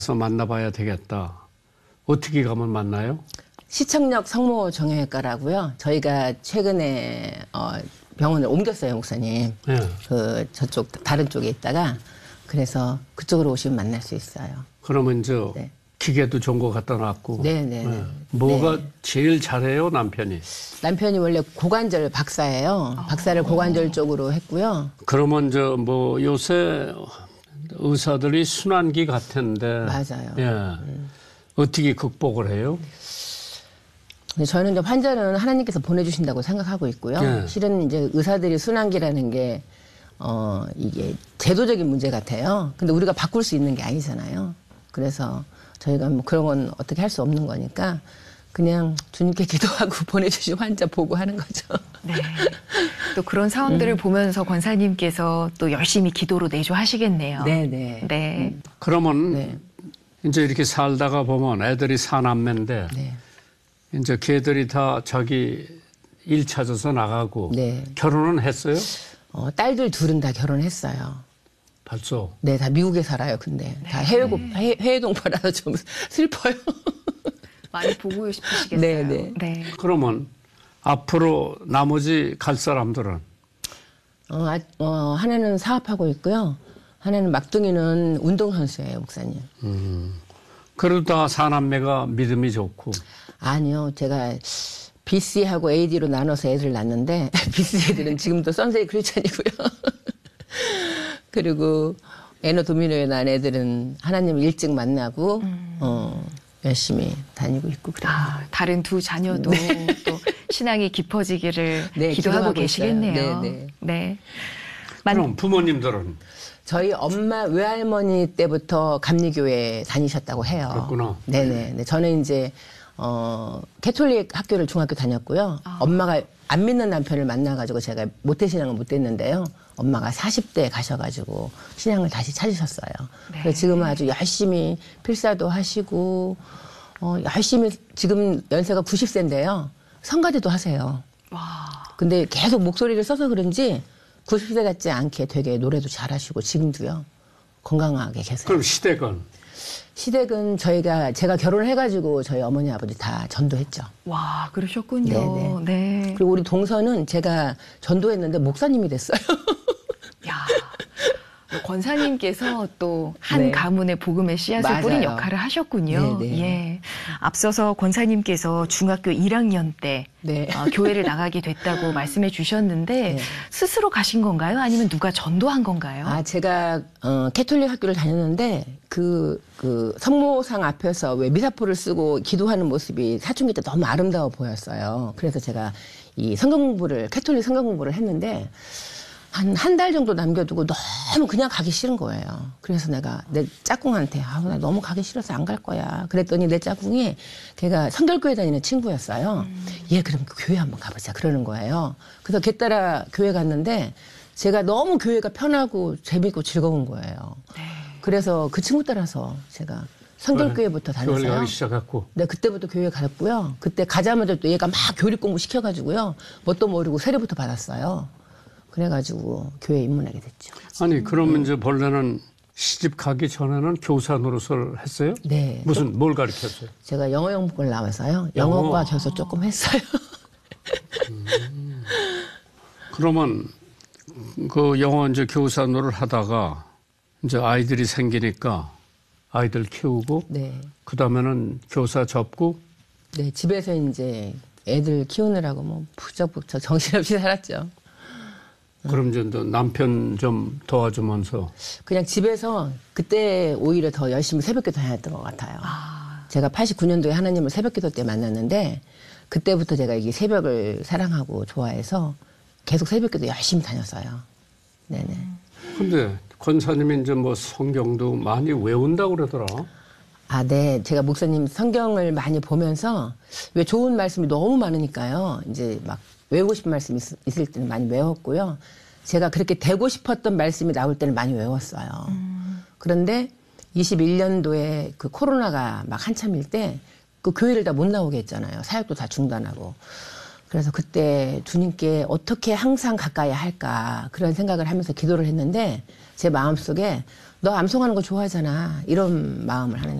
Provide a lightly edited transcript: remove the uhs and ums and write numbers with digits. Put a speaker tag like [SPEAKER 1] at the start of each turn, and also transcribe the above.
[SPEAKER 1] 가서 만나봐야 되겠다. 어떻게 가면 만나요?
[SPEAKER 2] 시청역 성모정형외과라고요. 저희가 최근에 병원을 옮겼어요, 목사님.
[SPEAKER 1] 네.
[SPEAKER 2] 저쪽 다른 쪽에 있다가 그래서 그쪽으로 오시면 만날 수 있어요.
[SPEAKER 1] 그러면
[SPEAKER 2] 네.
[SPEAKER 1] 기계도 좋은 거 갖다 놨고.
[SPEAKER 2] 네네.
[SPEAKER 1] 네. 뭐가
[SPEAKER 2] 네.
[SPEAKER 1] 제일 잘해요, 남편이?
[SPEAKER 2] 남편이 원래 고관절 박사예요. 박사를 고관절 쪽으로 했고요.
[SPEAKER 1] 그러면 요새 의사들이 순환기 같은데.
[SPEAKER 2] 맞아요.
[SPEAKER 1] 예. 어떻게 극복을 해요?
[SPEAKER 2] 저는 이제 환자는 하나님께서 보내주신다고 생각하고 있고요.
[SPEAKER 1] 네.
[SPEAKER 2] 실은 이제 의사들이 순환기라는 게 이게 제도적인 문제 같아요. 근데 우리가 바꿀 수 있는 게 아니잖아요. 그래서 저희가 뭐 그런 건 어떻게 할 수 없는 거니까 그냥 주님께 기도하고 보내주신 환자 보고 하는 거죠.
[SPEAKER 3] 네. 또 그런 상황들을 보면서 권사님께서 또 열심히 기도로 내조하시겠네요.
[SPEAKER 2] 네네.
[SPEAKER 3] 네.
[SPEAKER 1] 그러면
[SPEAKER 2] 네.
[SPEAKER 1] 이제 이렇게 살다가 보면 애들이 사남매인데
[SPEAKER 2] 네.
[SPEAKER 1] 이제 걔들이 다 자기 일 찾아서 나가고
[SPEAKER 2] 네.
[SPEAKER 1] 결혼은 했어요?
[SPEAKER 2] 딸들 둘은 다 결혼했어요.
[SPEAKER 1] 벌써?
[SPEAKER 2] 네, 다 미국에 살아요. 근데 다 해외 동포라서 좀 슬퍼요.
[SPEAKER 3] 많이 보고 싶으시겠어요.
[SPEAKER 2] 네네.
[SPEAKER 3] 네.
[SPEAKER 1] 그러면 앞으로 나머지 갈 사람들은?
[SPEAKER 2] 하나는 사업하고 있고요. 하나는 막둥이는 운동선수예요, 목사님.
[SPEAKER 1] 그래도 다 사남매가 믿음이 좋고.
[SPEAKER 2] 아니요, 제가 BC하고 AD로 나눠서 애들 낳는데 BC 애들은 지금도 선세이 크리스찬이고요. 그리고 에너 도미노에 난 애들은 하나님 일찍 만나고 열심히 다니고 있고 그래요.
[SPEAKER 3] 다른 두 자녀도 또 신앙이 깊어지기를
[SPEAKER 2] 네,
[SPEAKER 3] 기도하고
[SPEAKER 2] 기도하고
[SPEAKER 3] 계시겠네요.
[SPEAKER 2] 있어요. 네.
[SPEAKER 3] 네.
[SPEAKER 1] 그럼 부모님들은?
[SPEAKER 2] 저희 엄마 외할머니 때부터 감리교회 다니셨다고 해요.
[SPEAKER 1] 그렇구나.
[SPEAKER 2] 네네. 네, 저는 이제 캐톨릭 학교를 중학교 다녔고요. 엄마가 안 믿는 남편을 만나가지고 제가 모태신앙을 못 됐는데요. 엄마가 40대에 가셔가지고 신앙을 다시 찾으셨어요.
[SPEAKER 3] 네.
[SPEAKER 2] 그래서 지금은 아주 열심히 필사도 하시고 열심히 지금 연세가 90세인데요. 성가대도 하세요.
[SPEAKER 3] 와. 근데
[SPEAKER 2] 계속 목소리를 써서 그런지 90세 같지 않게 되게 노래도 잘하시고 지금도요. 건강하게 계세요.
[SPEAKER 1] 그럼 시댁은
[SPEAKER 2] 제가 결혼을 해가지고 저희 어머니 아버지 다 전도했죠.
[SPEAKER 3] 와, 그러셨군요.
[SPEAKER 2] 네네.
[SPEAKER 3] 네.
[SPEAKER 2] 그리고 우리 동서는 제가 전도했는데 목사님이 됐어요.
[SPEAKER 3] 야. 권사님께서 또 한
[SPEAKER 2] 네.
[SPEAKER 3] 가문의 복음의 씨앗을
[SPEAKER 2] 맞아요.
[SPEAKER 3] 뿌린 역할을 하셨군요.
[SPEAKER 2] 네네.
[SPEAKER 3] 예. 앞서서 권사님께서 중학교 1학년 때
[SPEAKER 2] 네.
[SPEAKER 3] 교회를 나가게 됐다고 말씀해 주셨는데
[SPEAKER 2] 네.
[SPEAKER 3] 스스로 가신 건가요? 아니면 누가 전도한 건가요?
[SPEAKER 2] 제가 캐톨릭 학교를 다녔는데 그 성모상 앞에서 왜 미사포를 쓰고 기도하는 모습이 사춘기 때 너무 아름다워 보였어요. 그래서 제가 이 캐톨릭 성경 공부를 했는데 한 달 정도 남겨두고 너무 그냥 가기 싫은 거예요. 그래서 내가 내 짝꿍한테 나 너무 가기 싫어서 안 갈 거야. 그랬더니 내 짝꿍이 걔가 성결교회 다니는 친구였어요. 얘 그럼 교회 한번 가보자 그러는 거예요. 그래서 걔 따라 교회 갔는데 제가 너무 교회가 편하고 재밌고 즐거운 거예요.
[SPEAKER 3] 네.
[SPEAKER 2] 그래서 그 친구 따라서 제가 성결교회부터 다녔어요.
[SPEAKER 1] 교회를 가기 시작했고.
[SPEAKER 2] 네, 그때부터 교회 갔고요. 그때 가자마자 또 얘가 막 교리 공부 시켜가지고요. 뭣도 모르고 세례부터 받았어요. 그래가지고 교회에 입문하게 됐죠.
[SPEAKER 1] 아니 그러면 이제 본래는 시집 가기 전에는 교사 노릇을 했어요?
[SPEAKER 2] 네.
[SPEAKER 1] 뭘 가르쳤어요?
[SPEAKER 2] 제가 영어 연구를 나와서요. 영어과 교수 조금 했어요.
[SPEAKER 1] 그러면 그 영어 이제 교사 노릇을 하다가 이제 아이들이 생기니까 아이들 키우고
[SPEAKER 2] 네.
[SPEAKER 1] 그 다음에는 교사 접고
[SPEAKER 2] 네, 집에서 이제 애들 키우느라고 뭐 부쩍부쩍 정신없이 살았죠.
[SPEAKER 1] 그럼 이제 남편 좀 도와주면서
[SPEAKER 2] 그냥 집에서 그때 오히려 더 열심히 새벽기도 다녔던 것 같아요. 제가 89년도에 하나님을 새벽기도 때 만났는데 그때부터 제가 이 새벽을 사랑하고 좋아해서 계속 새벽기도 열심히 다녔어요. 네네.
[SPEAKER 1] 근데 권사님이 이제 뭐 성경도 많이 외운다고 그러더라.
[SPEAKER 2] 네. 제가 목사님 성경을 많이 보면서 왜 좋은 말씀이 너무 많으니까요. 이제 막 외우고 싶은 말씀이 있을 때는 많이 외웠고요. 제가 그렇게 되고 싶었던 말씀이 나올 때는 많이 외웠어요. 그런데 21년도에 그 코로나가 막 한참일 때 그 교회를 다 못 나오게 했잖아요. 사역도 다 중단하고. 그래서 그때 주님께 어떻게 항상 가까이 할까 그런 생각을 하면서 기도를 했는데 제 마음속에 너 암송하는 거 좋아하잖아. 이런 마음을 하는